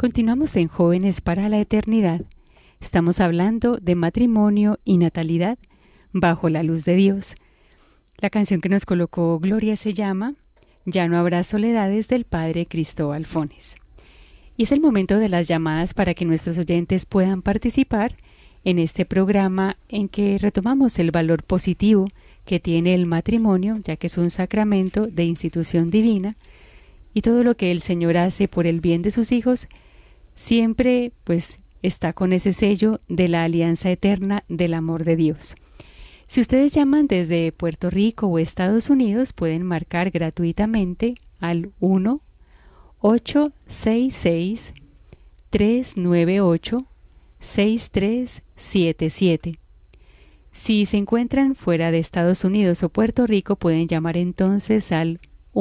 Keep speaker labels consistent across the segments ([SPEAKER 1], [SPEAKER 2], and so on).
[SPEAKER 1] Continuamos en Jóvenes para la Eternidad. Estamos hablando de matrimonio y natalidad bajo la luz de Dios. La canción que nos colocó Gloria se llama Ya no habrá soledades, del padre Cristóbal Fones. Y es el momento de las llamadas para que nuestros oyentes puedan participar en este programa en que retomamos el valor positivo que tiene el matrimonio, ya que es un sacramento de institución divina, y todo lo que el Señor hace por el bien de sus hijos siempre pues está con ese sello de la alianza eterna del amor de Dios. Si ustedes llaman desde Puerto Rico o Estados Unidos, pueden marcar gratuitamente al 1-866-398-6377. Si se encuentran fuera de Estados Unidos o Puerto Rico, pueden llamar entonces al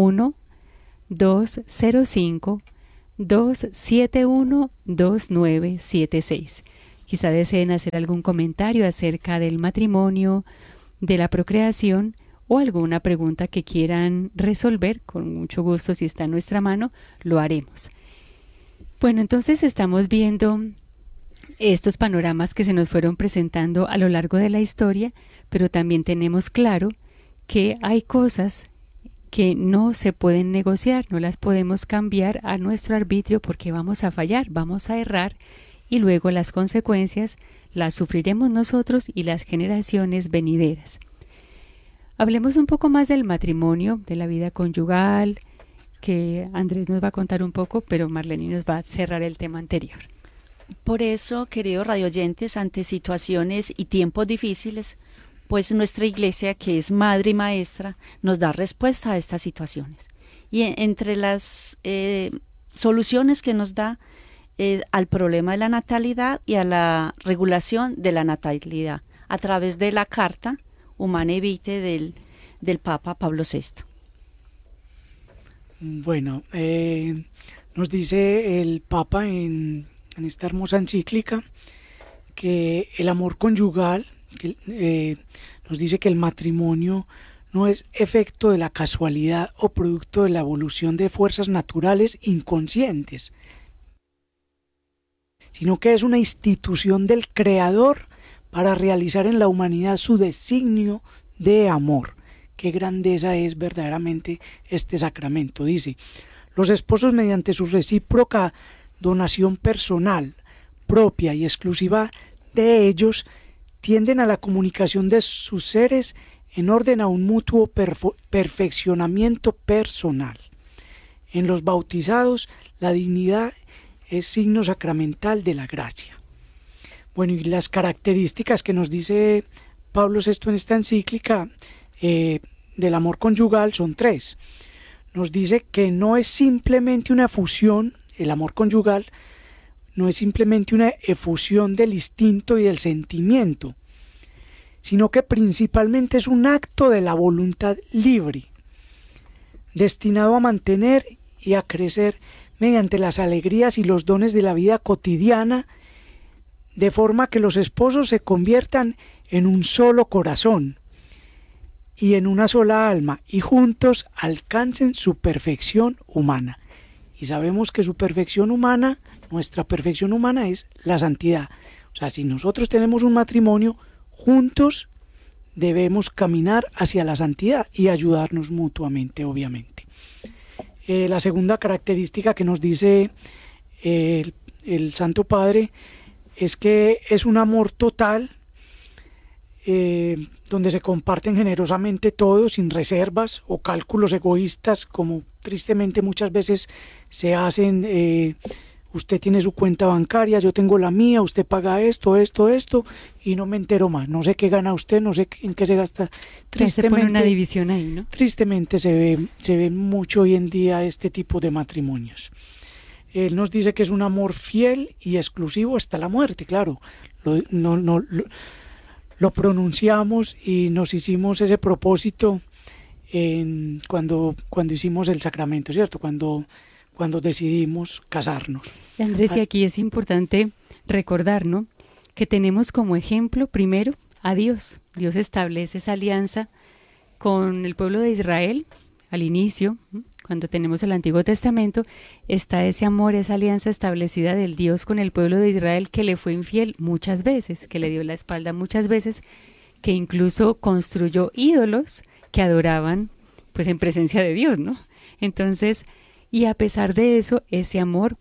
[SPEAKER 1] 1-205-271-2976. Quizá deseen hacer algún comentario acerca del matrimonio, de la procreación o alguna pregunta que quieran resolver. Con mucho gusto, si está en nuestra mano, lo haremos. Bueno, entonces estamos viendo estos panoramas que se nos fueron presentando a lo largo de la historia, pero también tenemos claro que hay cosas que no se pueden negociar, no las podemos cambiar a nuestro arbitrio porque vamos a fallar, vamos a errar y luego las consecuencias las sufriremos nosotros y las generaciones venideras. Hablemos un poco más del matrimonio, de la vida conyugal, que Andrés nos va a contar un poco, pero Marlene nos va a cerrar el tema anterior.
[SPEAKER 2] Por eso, queridos radioyentes, ante situaciones y tiempos difíciles, pues nuestra iglesia, que es madre y maestra, nos da respuesta a estas situaciones. Y entre las soluciones que nos da al problema de la natalidad y a la regulación de la natalidad, a través de la carta Humanae Vitae del Papa Pablo VI.
[SPEAKER 3] Bueno, nos dice el Papa en esta hermosa encíclica que el amor conyugal, nos dice que el matrimonio no es efecto de la casualidad o producto de la evolución de fuerzas naturales inconscientes, sino que es una institución del Creador para realizar en la humanidad su designio de amor. Qué grandeza es verdaderamente este sacramento. Dice, los esposos, mediante su recíproca donación personal, propia y exclusiva de ellos, tienden a la comunicación de sus seres en orden a un mutuo perfeccionamiento personal. En los bautizados, la dignidad es signo sacramental de la gracia. Bueno, y las características que nos dice Pablo VI en esta encíclica del amor conyugal son 3. Nos dice que no es simplemente una efusión, el amor conyugal no es simplemente una efusión del instinto y del sentimiento, sino que principalmente es un acto de la voluntad libre, destinado a mantener y a crecer mediante las alegrías y los dones de la vida cotidiana, de forma que los esposos se conviertan en un solo corazón y en una sola alma, y juntos alcancen su perfección humana. Y sabemos que su perfección humana, nuestra perfección humana, es la santidad. O sea, si nosotros tenemos un matrimonio, juntos debemos caminar hacia la santidad y ayudarnos mutuamente, obviamente. La segunda característica que nos dice el Santo Padre es que es un amor total, donde se comparten generosamente todo, sin reservas o cálculos egoístas, como tristemente muchas veces se hacen. Usted tiene su cuenta bancaria, yo tengo la mía, usted paga esto, y no me entero más. No sé qué gana usted, no sé en qué se gasta.
[SPEAKER 1] Tristemente, se pone una división ahí, ¿no?
[SPEAKER 3] Tristemente se ve mucho hoy en día este tipo de matrimonios. Él nos dice que es un amor fiel y exclusivo hasta la muerte, claro. Lo pronunciamos y nos hicimos ese propósito cuando hicimos el sacramento, ¿cierto? Cuando decidimos casarnos.
[SPEAKER 1] Andrés, y aquí es importante recordar, ¿no?, que tenemos como ejemplo primero a Dios. Dios establece esa alianza con el pueblo de Israel al inicio, cuando tenemos el Antiguo Testamento, está ese amor, esa alianza establecida del Dios con el pueblo de Israel que le fue infiel muchas veces, que le dio la espalda muchas veces, que incluso construyó ídolos que adoraban pues en presencia de Dios, ¿no? Entonces, y a pesar de eso, ese amor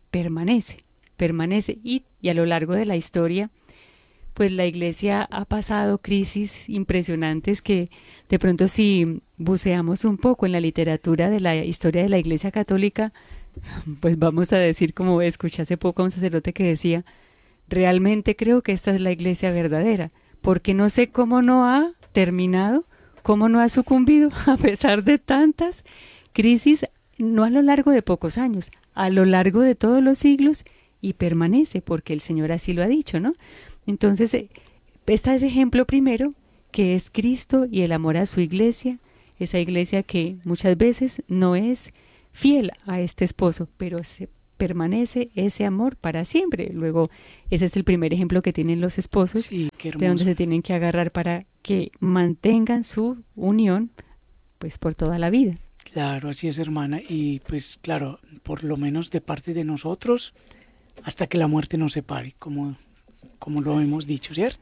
[SPEAKER 1] permanece y a lo largo de la historia, pues la Iglesia ha pasado crisis impresionantes que de pronto si buceamos un poco en la literatura de la historia de la Iglesia Católica, pues vamos a decir, como escuché hace poco a un sacerdote que decía, realmente creo que esta es la Iglesia verdadera, porque no sé cómo no ha terminado, cómo no ha sucumbido a pesar de tantas crisis, no a lo largo de pocos años, a lo largo de todos los siglos, y permanece porque el Señor así lo ha dicho, ¿no? Entonces, está ese ejemplo primero, que es Cristo y el amor a su iglesia, esa iglesia que muchas veces no es fiel a este esposo, pero permanece ese amor para siempre. Luego, ese es el primer ejemplo que tienen los esposos,
[SPEAKER 3] Sí, qué
[SPEAKER 1] de donde
[SPEAKER 3] hermoso.
[SPEAKER 1] se tienen que agarrar para que mantengan su unión, pues por toda la vida.
[SPEAKER 3] Claro, así es, hermana. Y pues claro, por lo menos de parte de nosotros, hasta que la muerte nos separe, como lo hemos dicho, ¿cierto?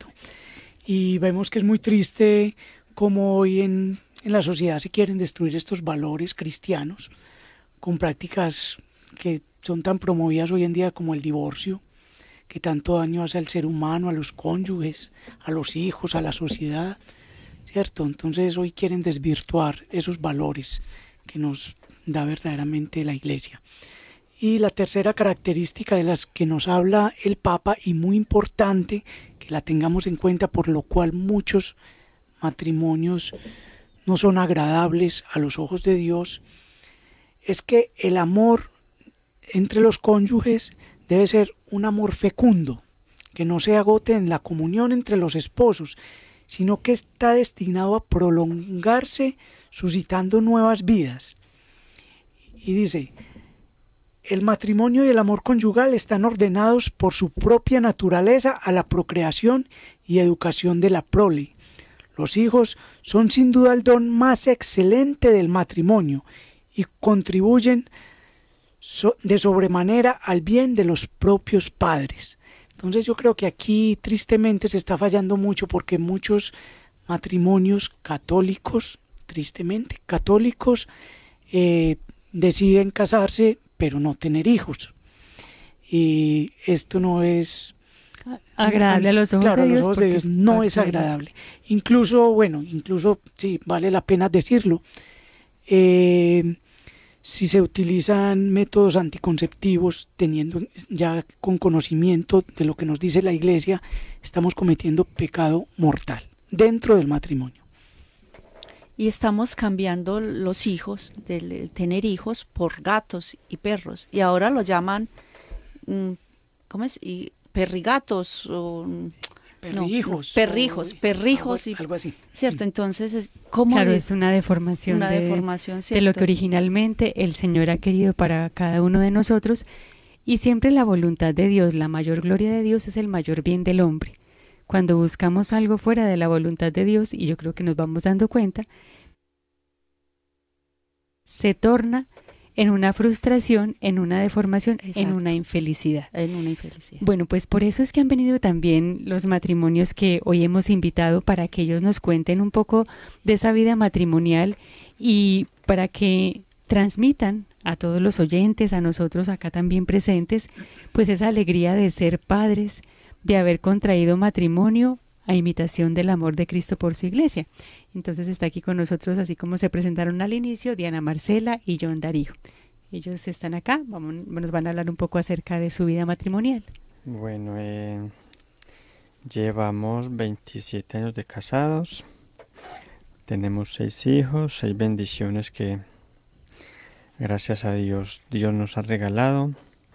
[SPEAKER 3] Y vemos que es muy triste como hoy en la sociedad se quieren destruir estos valores cristianos con prácticas que son tan promovidas hoy en día como el divorcio, que tanto daño hace al ser humano, a los cónyuges, a los hijos, a la sociedad, ¿cierto? Entonces hoy quieren desvirtuar esos valores que nos da verdaderamente la Iglesia. Y la tercera característica de las que nos habla el Papa, y muy importante que la tengamos en cuenta, por lo cual muchos matrimonios no son agradables a los ojos de Dios, es que el amor entre los cónyuges debe ser un amor fecundo, que no se agote en la comunión entre los esposos, sino que está destinado a prolongarse suscitando nuevas vidas. Y dice, el matrimonio y el amor conyugal están ordenados por su propia naturaleza a la procreación y educación de la prole. Los hijos son sin duda el don más excelente del matrimonio y contribuyen de sobremanera al bien de los propios padres. Entonces yo creo que aquí tristemente se está fallando mucho, porque muchos matrimonios católicos, tristemente católicos, deciden casarse pero no tener hijos. Y esto no es
[SPEAKER 1] Agradable a los ojos
[SPEAKER 3] claro,
[SPEAKER 1] de
[SPEAKER 3] a los
[SPEAKER 1] Dios,
[SPEAKER 3] ojos de
[SPEAKER 1] porque
[SPEAKER 3] Dios
[SPEAKER 1] es
[SPEAKER 3] no
[SPEAKER 1] parte
[SPEAKER 3] es
[SPEAKER 1] de la-
[SPEAKER 3] agradable. Incluso sí, vale la pena decirlo, si se utilizan métodos anticonceptivos, teniendo ya con conocimiento de lo que nos dice la Iglesia, estamos cometiendo pecado mortal dentro del matrimonio.
[SPEAKER 2] Y estamos cambiando los hijos, del tener hijos, por gatos y perros. Y ahora lo llaman, ¿cómo es? Y perrigatos o
[SPEAKER 3] Perrijos.
[SPEAKER 2] perrijos, y,
[SPEAKER 3] algo así.
[SPEAKER 2] ¿cierto? Entonces, ¿cómo
[SPEAKER 1] Claro,
[SPEAKER 2] de-
[SPEAKER 1] es una deformación,
[SPEAKER 2] una
[SPEAKER 1] de,
[SPEAKER 2] deformación,
[SPEAKER 1] de lo
[SPEAKER 2] ¿cierto?
[SPEAKER 1] que originalmente el Señor ha querido para cada uno de nosotros, y siempre la voluntad de Dios, la mayor gloria de Dios es el mayor bien del hombre. Cuando buscamos algo fuera de la voluntad de Dios, y yo creo que nos vamos dando cuenta, se torna en una frustración, en una deformación, en
[SPEAKER 2] Exacto.
[SPEAKER 1] una infelicidad.
[SPEAKER 2] En una infelicidad.
[SPEAKER 1] Bueno, pues por eso es que han venido también los matrimonios que hoy hemos invitado, para que ellos nos cuenten un poco de esa vida matrimonial y para que transmitan a todos los oyentes, a nosotros acá también presentes, pues esa alegría de ser padres, de haber contraído matrimonio a imitación del amor de Cristo por su iglesia. Entonces está aquí con nosotros, así como se presentaron al inicio, Diana Marcela y John Darío. Ellos están acá, nos van a hablar un poco acerca de su vida matrimonial.
[SPEAKER 4] Bueno, llevamos 27 años de casados, tenemos 6 hijos, 6 bendiciones que gracias a Dios nos ha regalado.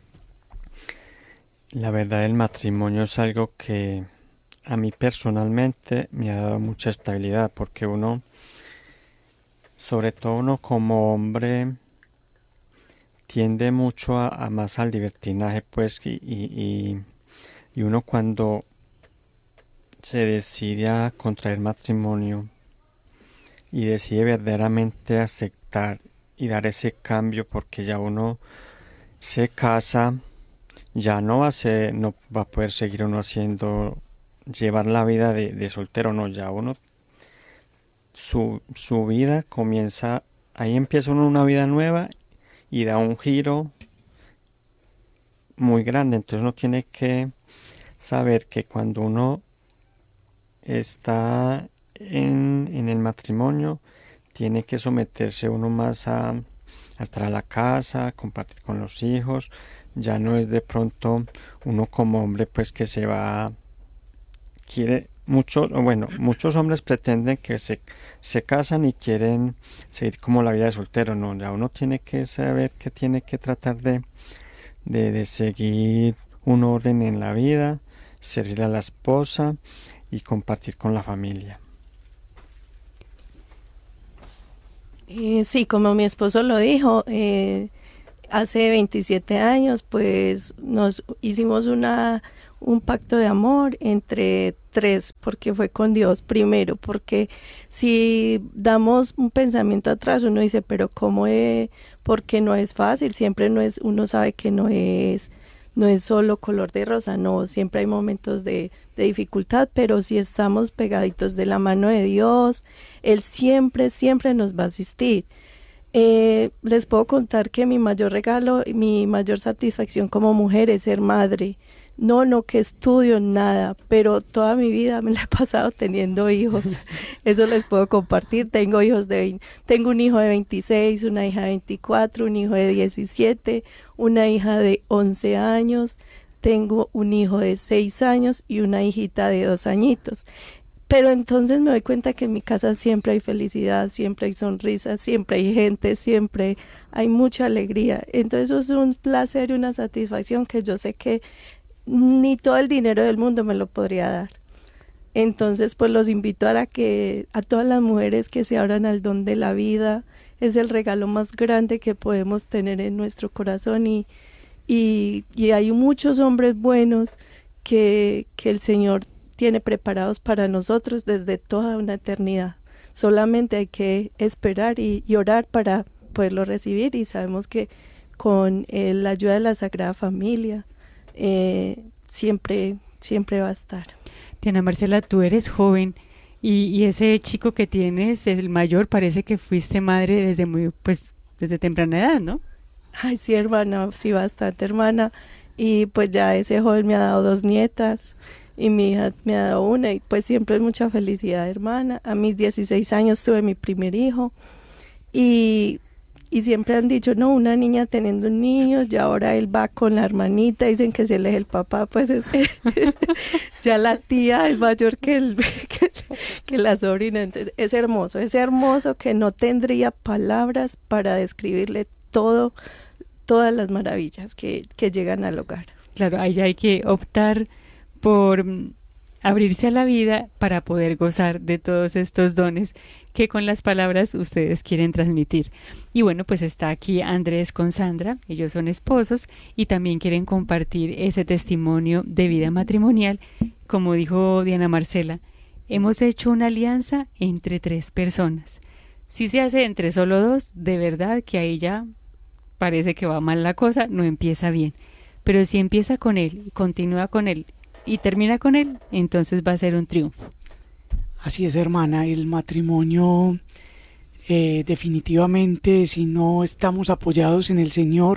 [SPEAKER 4] La verdad, el matrimonio es algo que a mí personalmente me ha dado mucha estabilidad, porque sobre todo uno como hombre, tiende mucho a más al libertinaje, pues, y uno cuando se decide a contraer matrimonio y decide verdaderamente aceptar y dar ese cambio, porque ya uno se casa, ya no va a poder seguir uno llevar la vida de soltero, no, ya uno, su vida comienza, ahí empieza uno una vida nueva y da un giro muy grande. Entonces uno tiene que saber que cuando uno está en el matrimonio, tiene que someterse uno más a estar a la casa, compartir con los hijos. Ya no es de pronto uno como hombre pues que muchos hombres pretenden que se casan y quieren seguir como la vida de soltero. No, ya uno tiene que saber que tiene que tratar de seguir un orden en la vida, servir a la esposa y compartir con la familia.
[SPEAKER 5] Sí, como mi esposo lo dijo, hace 27 años pues nos hicimos un pacto de amor entre tres, porque fue con Dios primero, porque si damos un pensamiento atrás uno dice, pero porque no es fácil, siempre uno sabe que no es solo color de rosa, no, siempre hay momentos de dificultad, pero si estamos pegaditos de la mano de Dios, Él siempre nos va a asistir. Les puedo contar que mi mayor regalo, mi mayor satisfacción como mujer es ser madre. No que estudio, nada, pero toda mi vida me la he pasado teniendo hijos. Eso les puedo compartir. Tengo un hijo de 26, una hija de 24, un hijo de 17, una hija de 11 años, tengo un hijo de 6 años y una hijita de 2 añitos. Pero entonces me doy cuenta que en mi casa siempre hay felicidad, siempre hay sonrisas, siempre hay gente, siempre hay mucha alegría. Entonces eso es un placer y una satisfacción que yo sé que ni todo el dinero del mundo me lo podría dar. Entonces pues los invito a todas las mujeres que se abran al don de la vida. Es el regalo más grande que podemos tener en nuestro corazón y hay muchos hombres buenos que el Señor tiene preparados para nosotros desde toda una eternidad. Solamente hay que esperar y orar para poderlo recibir, y sabemos que con la ayuda de la Sagrada Familia siempre va a estar.
[SPEAKER 1] Diana Marcela, tú eres joven y ese chico que tienes, el mayor, parece que fuiste madre desde temprana edad, ¿no?
[SPEAKER 5] Ay, sí, hermana, sí, bastante, hermana. Y pues ya ese joven me ha dado 2 nietas y mi hija me ha dado una, y pues siempre es mucha felicidad, hermana. A mis 16 años tuve mi primer hijo y siempre han dicho, no, una niña teniendo un niño, ya ahora él va con la hermanita, dicen que se le es el papá, pues ya la tía es mayor que la sobrina. Entonces es hermoso que no tendría palabras para describirle todas las maravillas que llegan al hogar.
[SPEAKER 1] Claro, ahí ya hay que optar por abrirse a la vida para poder gozar de todos estos dones que con las palabras ustedes quieren transmitir. Y bueno, pues está aquí Andrés con Sandra, ellos son esposos y también quieren compartir ese testimonio de vida matrimonial. Como dijo Diana Marcela, hemos hecho una alianza entre 3 personas. Si se hace entre solo 2, de verdad que ahí ya parece que va mal la cosa, no empieza bien. Pero si empieza con él, continúa con él y termina con él, entonces va a ser un triunfo.
[SPEAKER 3] Así es, hermana, el matrimonio definitivamente, si no estamos apoyados en el Señor,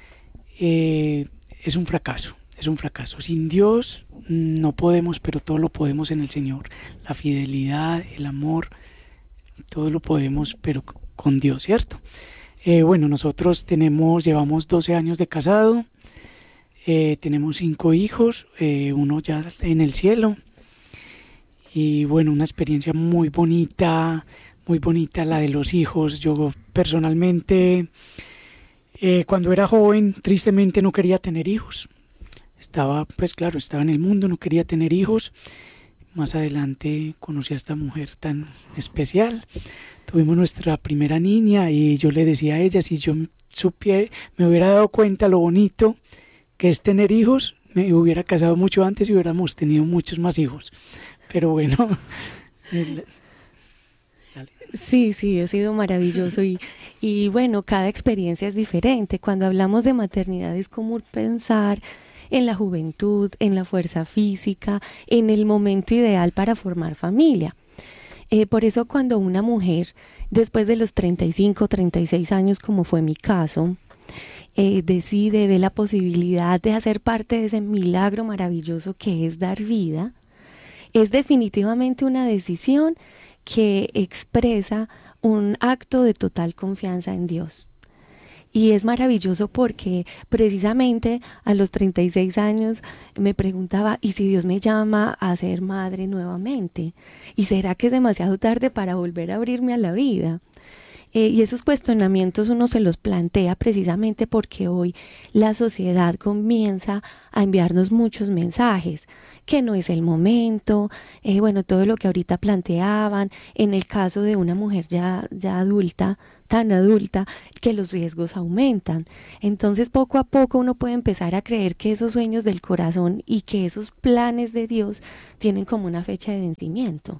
[SPEAKER 3] es un fracaso. Sin Dios no podemos, pero todo lo podemos en el Señor. La fidelidad, el amor, todo lo podemos, pero con Dios, ¿cierto? Bueno, nosotros llevamos 12 años de casado. Tenemos 5 hijos, uno ya en el cielo, y bueno, una experiencia muy bonita la de los hijos. Yo personalmente, cuando era joven, tristemente no quería tener hijos. Estaba en el mundo, no quería tener hijos. Más adelante conocí a esta mujer tan especial. Tuvimos nuestra primera niña y yo le decía a ella, si yo me hubiera dado cuenta lo bonito que es tener hijos, me hubiera casado mucho antes y hubiéramos tenido muchos más hijos. Pero bueno. especiales.
[SPEAKER 5] Sí, ha sido maravilloso y bueno, cada experiencia es diferente. Cuando hablamos de maternidad es como pensar en la juventud, en la fuerza física, en el momento ideal para formar familia. Por eso cuando una mujer, después de los 35, 36 años, como fue mi caso, decide, ve la posibilidad de hacer parte de ese milagro maravilloso que es dar vida, es definitivamente una decisión que expresa un acto de total confianza en Dios. Y es maravilloso porque precisamente a los 36 años me preguntaba, ¿y si Dios me llama a ser madre nuevamente? ¿Y será que es demasiado tarde para volver a abrirme a la vida? Y esos cuestionamientos uno se los plantea precisamente porque hoy la sociedad comienza a enviarnos muchos mensajes, que no es el momento, bueno, todo lo que ahorita planteaban, en el caso de una mujer ya adulta, tan adulta, que los riesgos aumentan. Entonces, poco a poco uno puede empezar a creer que esos sueños del corazón y que esos planes de Dios tienen como una fecha de vencimiento.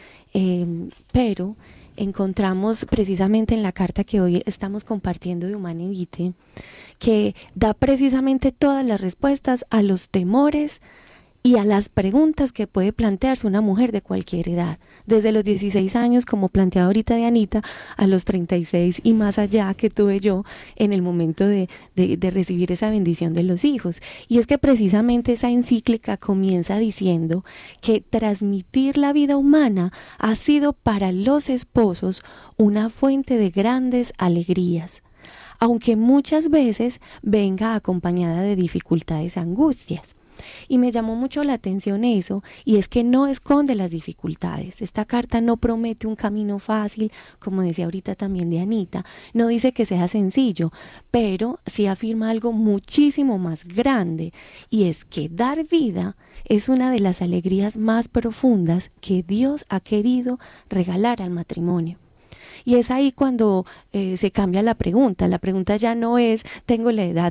[SPEAKER 5] Pero encontramos precisamente en la carta que hoy estamos compartiendo de Humanae Vitae, que da precisamente todas las respuestas a los temores y a las preguntas que puede plantearse una mujer de cualquier edad, desde los 16 años, como planteaba ahorita Dianita, a los 36 y más allá que tuve yo en el momento de recibir esa bendición de los hijos. Y es que precisamente esa encíclica comienza diciendo que transmitir la vida humana ha sido para los esposos una fuente de grandes alegrías, aunque muchas veces venga acompañada de dificultades y angustias. Y me llamó mucho la atención eso, y es que no esconde las dificultades. Esta carta no promete un camino fácil, como decía ahorita también Dianita, no dice que sea sencillo, pero sí afirma algo muchísimo más grande, y es que dar vida es una de las alegrías más profundas que Dios ha querido regalar al matrimonio. Y es ahí cuando se cambia la pregunta. La pregunta ya no es, tengo la edad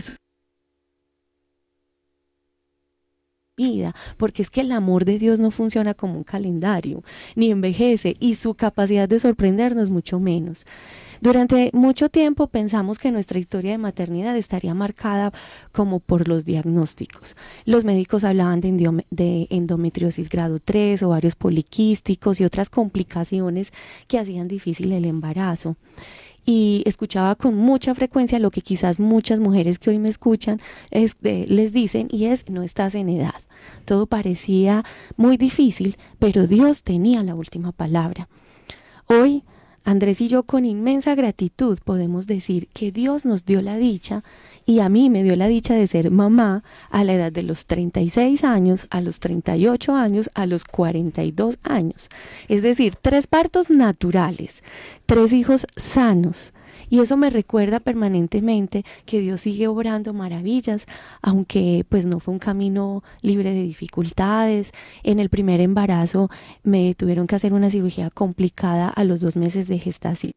[SPEAKER 5] vida, porque es que el amor de Dios no funciona como un calendario, ni envejece, y su capacidad de sorprendernos mucho menos. Durante mucho tiempo pensamos que nuestra historia de maternidad estaría marcada como por los diagnósticos. Los médicos hablaban de endometriosis grado 3, ovarios poliquísticos y otras complicaciones que hacían difícil el embarazo. Y escuchaba con mucha frecuencia lo que quizás muchas mujeres que hoy me escuchan les dicen, y es: no estás en edad. Todo parecía muy difícil, pero Dios tenía la última palabra. Hoy, Andrés y yo, con inmensa gratitud, podemos decir que Dios nos dio la dicha, y a mí me dio la dicha de ser mamá a la edad de los 36 años, a los 38 años, a los 42 años. Es decir, 3 partos naturales, 3 hijos sanos. Y eso me recuerda permanentemente que Dios sigue obrando maravillas, aunque pues no fue un camino libre de dificultades. En el primer embarazo me tuvieron que hacer una cirugía complicada a los 2 meses de gestación.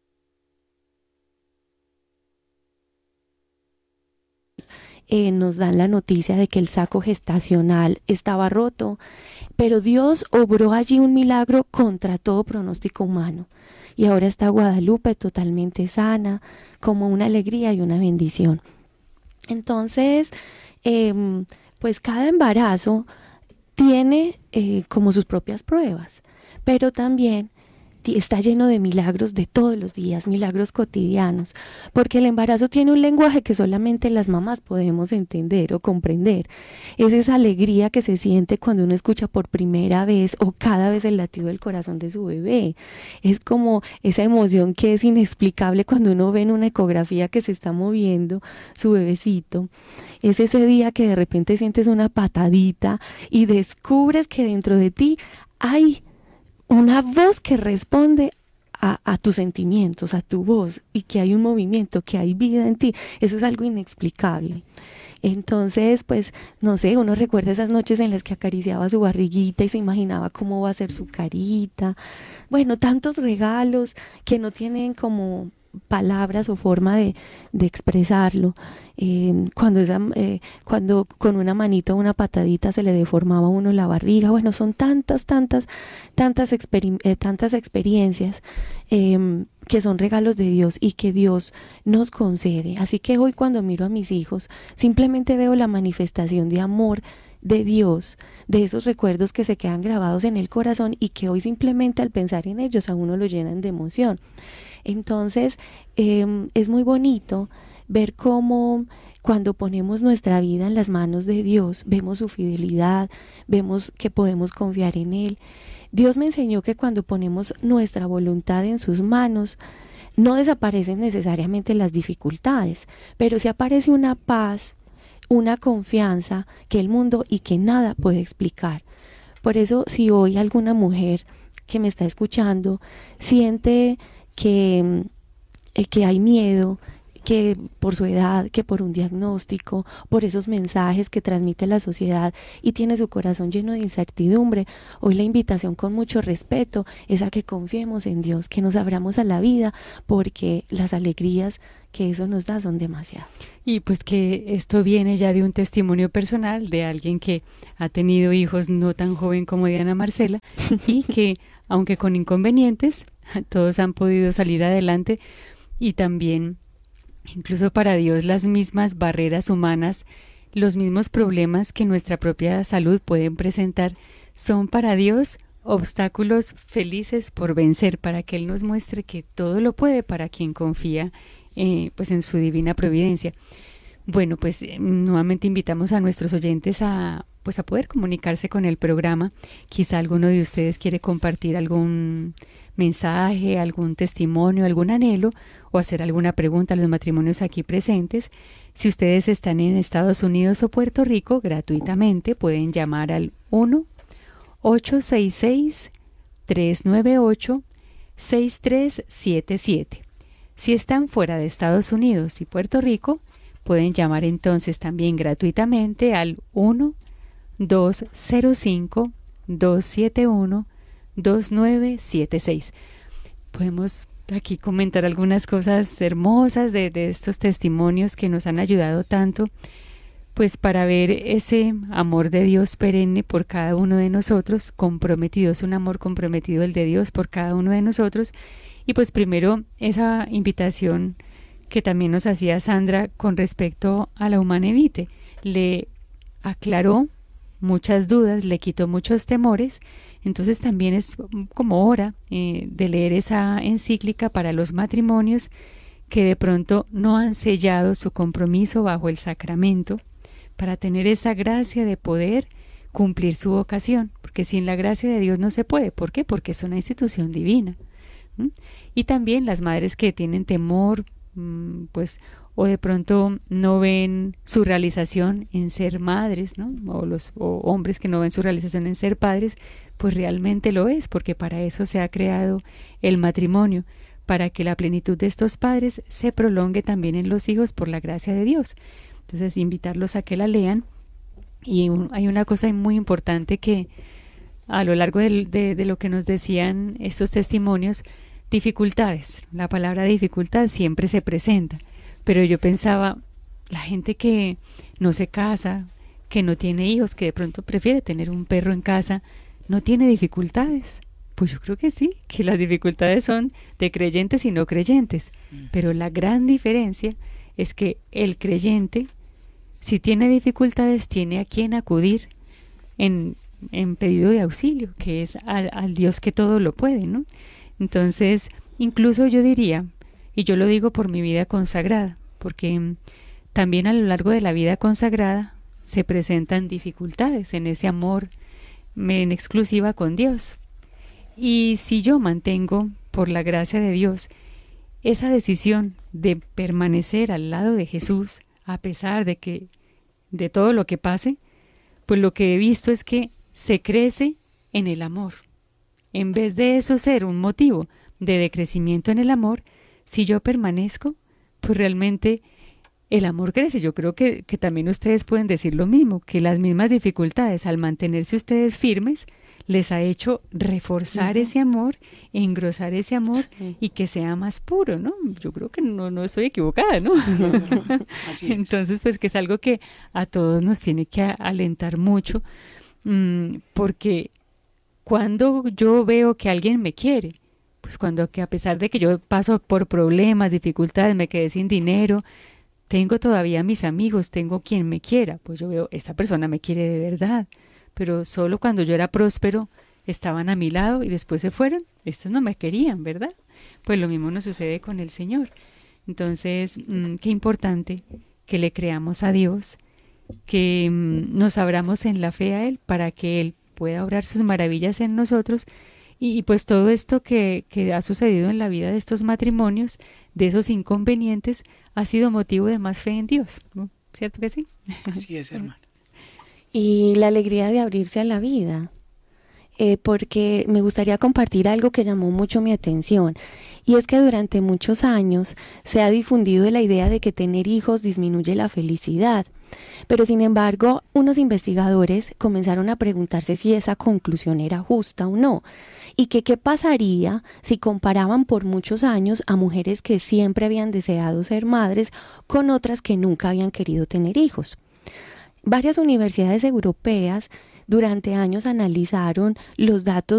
[SPEAKER 5] Nos dan la noticia de que el saco gestacional estaba roto, pero Dios obró allí un milagro contra todo pronóstico humano. Y ahora está Guadalupe totalmente sana, como una alegría y una bendición. Entonces, pues cada embarazo tiene como sus propias pruebas, pero también está lleno de milagros de todos los días, milagros cotidianos, porque el embarazo tiene un lenguaje que solamente las mamás podemos entender o comprender. Es esa alegría que se siente cuando uno escucha por primera vez o cada vez el latido del corazón de su bebé. Es como esa emoción que es inexplicable cuando uno ve en una ecografía que se está moviendo su bebecito. Es ese día que de repente sientes una patadita y descubres que dentro de ti hay una voz que responde a tus sentimientos, a tu voz, y que hay un movimiento, que hay vida en ti. Eso es algo inexplicable. Entonces, pues, no sé, uno recuerda esas noches en las que acariciaba su barriguita y se imaginaba cómo va a ser su carita. Bueno, tantos regalos que no tienen como palabras o forma de expresarlo. Cuando con una manito o una patadita se le deformaba a uno la barriga. Bueno, son tantas experiencias que son regalos de Dios y que Dios nos concede. Así que hoy, cuando miro a mis hijos, simplemente veo la manifestación de amor de Dios, de esos recuerdos que se quedan grabados en el corazón y que hoy, simplemente al pensar en ellos, a uno lo llenan de emoción. Entonces es muy bonito ver cómo, cuando ponemos nuestra vida en las manos de Dios, vemos su fidelidad, vemos que podemos confiar en Él. Dios me enseñó que cuando ponemos nuestra voluntad en sus manos, no desaparecen necesariamente las dificultades, pero sí aparece una paz, una confianza que el mundo y que nada puede explicar. Por eso, si hoy alguna mujer que me está escuchando siente que hay miedo, que por su edad, que por un diagnóstico, por esos mensajes que transmite la sociedad, y tiene su corazón lleno de incertidumbre, hoy la invitación, con mucho respeto, es a que confiemos en Dios, que nos abramos a la vida, porque las alegrías que eso nos da son demasiadas.
[SPEAKER 1] Y pues que esto viene ya de un testimonio personal de alguien que ha tenido hijos no tan joven como Diana Marcela y que, aunque con inconvenientes, todos han podido salir adelante. Y también, incluso para Dios, las mismas barreras humanas, los mismos problemas que nuestra propia salud pueden presentar, son para Dios obstáculos felices por vencer, para que Él nos muestre que todo lo puede para quien confía pues en su divina providencia. Bueno, pues nuevamente invitamos a nuestros oyentes a poder comunicarse con el programa. Quizá alguno de ustedes quiere compartir algún mensaje, algún testimonio, algún anhelo, o hacer alguna pregunta a los matrimonios aquí presentes. Si ustedes están en Estados Unidos o Puerto Rico, gratuitamente pueden llamar al 1-866-398-6377. Si están fuera de Estados Unidos y Puerto Rico, pueden llamar entonces también gratuitamente al 1-205-271-2976. Podemos aquí comentar algunas cosas hermosas de estos testimonios que nos han ayudado tanto, pues para ver ese amor de Dios perenne por cada uno de nosotros, comprometido, es un amor comprometido el de Dios por cada uno de nosotros. Y pues primero esa invitación que también nos hacía Sandra con respecto a la Humanae Vitae, le aclaró muchas dudas, le quitó muchos temores. Entonces también es como hora de leer esa encíclica para los matrimonios que de pronto no han sellado su compromiso bajo el sacramento, para tener esa gracia de poder cumplir su vocación, porque sin la gracia de Dios no se puede. ¿Por qué? Porque es una institución divina. Y también las madres que tienen temor, pues, o de pronto no ven su realización en ser madres, ¿no? O hombres que no ven su realización en ser padres, pues realmente lo es, porque para eso se ha creado el matrimonio, para que la plenitud de estos padres se prolongue también en los hijos por la gracia de Dios. Entonces, invitarlos a que la lean. Y hay una cosa muy importante que a lo largo de lo que nos decían estos testimonios, dificultades. La palabra dificultad siempre se presenta, pero yo pensaba, la gente que no se casa, que no tiene hijos, que de pronto prefiere tener un perro en casa, ¿no tiene dificultades? Pues yo creo que sí, que las dificultades son de creyentes y no creyentes, pero la gran diferencia es que el creyente, si tiene dificultades, tiene a quien acudir en pedido de auxilio, que es al Dios que todo lo puede, ¿no? Entonces, incluso yo diría, y yo lo digo por mi vida consagrada, porque también a lo largo de la vida consagrada se presentan dificultades en ese amor en exclusiva con Dios. Y si yo mantengo, por la gracia de Dios, esa decisión de permanecer al lado de Jesús, a pesar de todo lo que pase, pues lo que he visto es que se crece en el amor. En vez de eso ser un motivo de decrecimiento en el amor, si yo permanezco, pues realmente el amor crece. Yo creo que también ustedes pueden decir lo mismo, que las mismas dificultades, al mantenerse ustedes firmes, les ha hecho reforzar ese amor, engrosar ese amor y que sea más puro, ¿no? Yo creo que no estoy equivocada, ¿no?
[SPEAKER 3] Así es, hermana. Así es.
[SPEAKER 1] Entonces, pues que es algo que a todos nos tiene que alentar mucho, porque cuando yo veo que alguien me quiere, pues cuando que a pesar de que yo paso por problemas, dificultades, me quedé sin dinero, tengo todavía mis amigos, tengo quien me quiera, pues yo veo, esta persona me quiere de verdad, pero solo cuando yo era próspero estaban a mi lado y después se fueron, estos no me querían, ¿verdad? Pues lo mismo nos sucede con el Señor. Entonces, qué importante que le creamos a Dios, que nos abramos en la fe a Él para que Él pueda obrar sus maravillas en nosotros y pues todo esto que ha sucedido en la vida de estos matrimonios, de esos inconvenientes, ha sido motivo de más fe en Dios, ¿no? ¿Cierto que sí?
[SPEAKER 3] Así es, hermana.
[SPEAKER 6] Y la alegría de abrirse a la vida, porque me gustaría compartir algo que llamó mucho mi atención, y es que durante muchos años se ha difundido la idea de que tener hijos disminuye la felicidad, pero sin embargo unos investigadores comenzaron a preguntarse si esa conclusión era justa o no, y que qué pasaría si comparaban por muchos años a mujeres que siempre habían deseado ser madres con otras que nunca habían querido tener hijos. Varias universidades europeas durante años analizaron los datos